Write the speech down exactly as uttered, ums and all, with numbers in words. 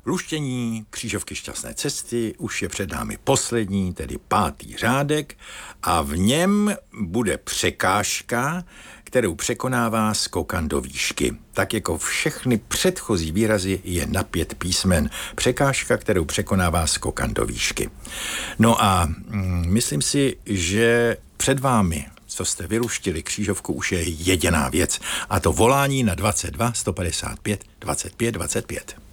Luštění křížovky šťastné cesty už je před námi poslední, tedy pátý řádek a v něm bude překážka, kterou překonává skokan do výšky. Tak jako všechny předchozí výrazy je na pět písmen. Překážka, kterou překonává skokan do výšky. No a mm, myslím si, že před vámi, co jste vyluštili křížovku, už je jediná věc. A to volání na dvacet dva sto padesát pět dvacet pět dvacet pět.